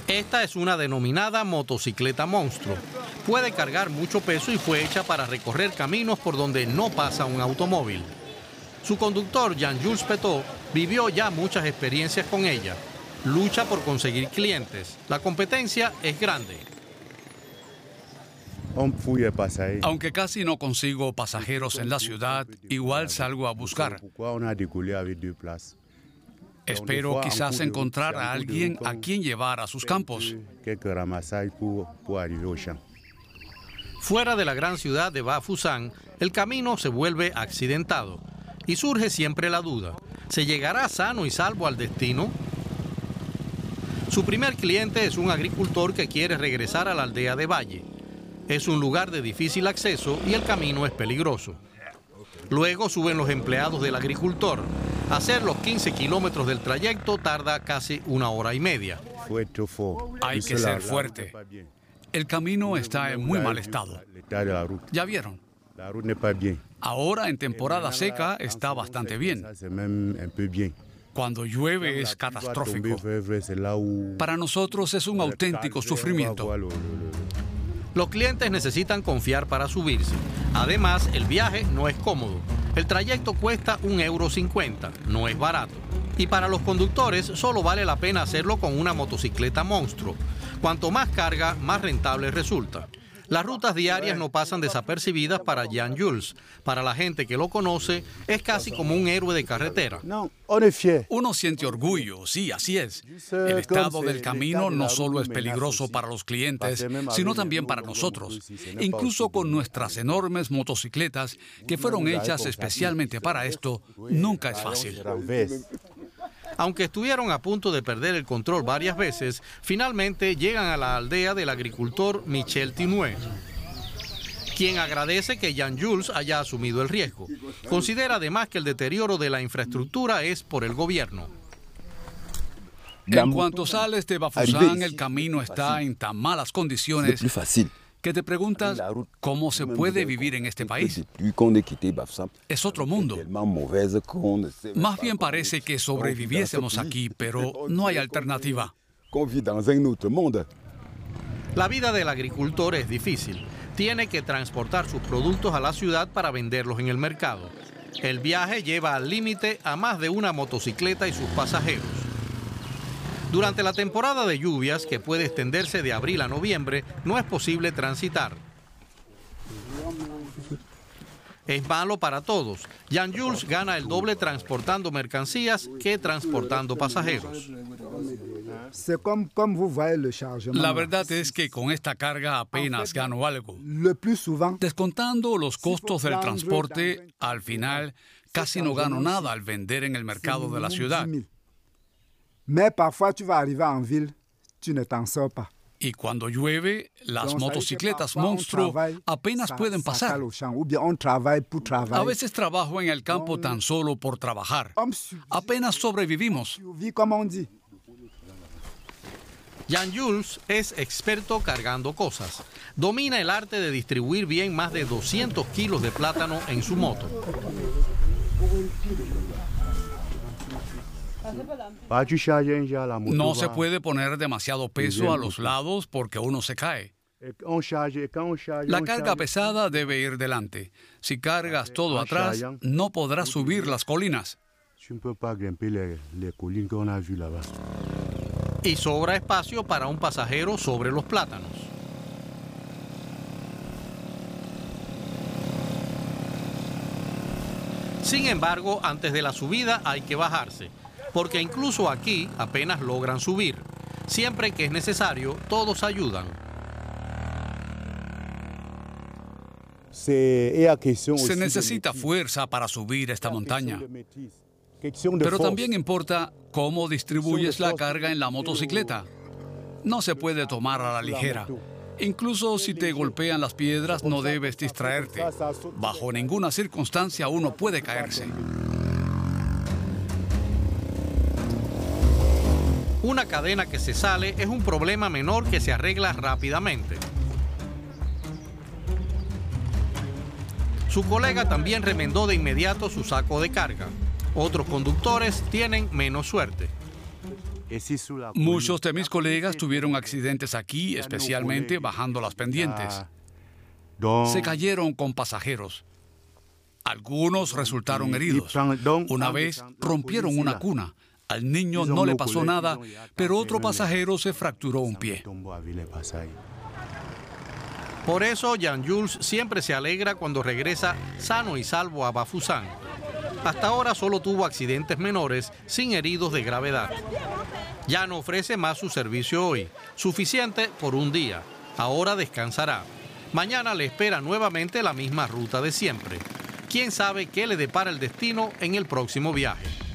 Esta es una denominada motocicleta monstruo. Puede cargar mucho peso y fue hecha para recorrer caminos por donde no pasa un automóvil. Su conductor, Jean-Jules Petot, vivió ya muchas experiencias con ella. Lucha por conseguir clientes. La competencia es grande. Aunque casi no consigo pasajeros en la ciudad, igual salgo a buscar. Espero quizás encontrar a alguien a quien llevar a sus campos. Fuera de la gran ciudad de Bafoussam, el camino se vuelve accidentado y surge siempre la duda: ¿se llegará sano y salvo al destino? Su primer cliente es un agricultor que quiere regresar a la aldea de Valle. Es un lugar de difícil acceso y el camino es peligroso. Luego suben los empleados del agricultor. Hacer los 15 kilómetros del trayecto tarda casi 1 hora y media. Hay que ser fuerte. El camino está en muy mal estado. ¿Ya vieron? Ahora en temporada seca está bastante bien. Cuando llueve es catastrófico. Para nosotros es un auténtico sufrimiento. Los clientes necesitan confiar para subirse. Además, el viaje no es cómodo. El trayecto cuesta 1,50 €, no es barato. Y para los conductores solo vale la pena hacerlo con una motocicleta monstruo. Cuanto más carga, más rentable resulta. Las rutas diarias no pasan desapercibidas para Jean-Jules. Para la gente que lo conoce, es casi como un héroe de carretera. Uno siente orgullo, sí, así es. El estado del camino no solo es peligroso para los clientes, sino también para nosotros. Incluso con nuestras enormes motocicletas, que fueron hechas especialmente para esto, nunca es fácil. Aunque estuvieron a punto de perder el control varias veces, finalmente llegan a la aldea del agricultor Michel Tinoué, quien agradece que Jean-Jules haya asumido el riesgo. Considera además que el deterioro de la infraestructura es por el gobierno. En cuanto sales de Bafoussam, el camino está en tan malas condiciones que te preguntas cómo se puede vivir en este país. Es otro mundo. Más bien parece que sobreviviésemos aquí, pero no hay alternativa. La vida del agricultor es difícil. Tiene que transportar sus productos a la ciudad para venderlos en el mercado. El viaje lleva al límite a más de una motocicleta y sus pasajeros. Durante la temporada de lluvias, que puede extenderse de abril a noviembre, no es posible transitar. Es malo para todos. Jean-Jules gana el doble transportando mercancías que transportando pasajeros. La verdad es que con esta carga apenas gano algo. Descontando los costos del transporte, al final casi no gano nada al vender en el mercado de la ciudad. Y cuando llueve, las motocicletas monstruo apenas pueden pasar. A veces trabajo en el campo tan solo por trabajar. Apenas sobrevivimos. Jean-Jules es experto cargando cosas. Domina el arte de distribuir bien más de 200 kilos de plátano en su moto. No se puede poner demasiado peso a los lados porque uno se cae. La carga pesada debe ir delante. Si cargas todo atrás, no podrás subir las colinas. Y sobra espacio para un pasajero sobre los plátanos. Sin embargo, antes de la subida hay que bajarse, porque incluso aquí apenas logran subir. Siempre que es necesario, todos ayudan. Se necesita fuerza para subir esta montaña. Pero también importa cómo distribuyes la carga en la motocicleta. No se puede tomar a la ligera. Incluso si te golpean las piedras, no debes distraerte. Bajo ninguna circunstancia uno puede caerse. Una cadena que se sale es un problema menor que se arregla rápidamente. Su colega también remendó de inmediato su saco de carga. Otros conductores tienen menos suerte. Muchos de mis colegas tuvieron accidentes aquí, especialmente bajando las pendientes. Se cayeron con pasajeros. Algunos resultaron heridos. Una vez rompieron una cuna. Al niño no le pasó nada, pero otro pasajero se fracturó un pie. Por eso, Jean-Jules siempre se alegra cuando regresa sano y salvo a Bafoussam. Hasta ahora solo tuvo accidentes menores, sin heridos de gravedad. Ya no ofrece más su servicio hoy, suficiente por un día. Ahora descansará. Mañana le espera nuevamente la misma ruta de siempre. ¿Quién sabe qué le depara el destino en el próximo viaje?